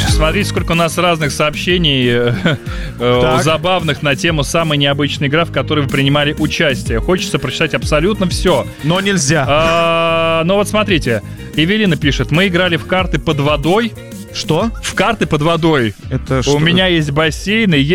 Смотрите, сколько у нас разных сообщений забавных на тему «Самая необычная игра, в которой вы принимали участие». Хочется прочитать абсолютно все. Но нельзя. Ну вот смотрите, Эвелина пишет: мы играли в карты под водой. Что? В карты под водой. Это что? У меня есть бассейн и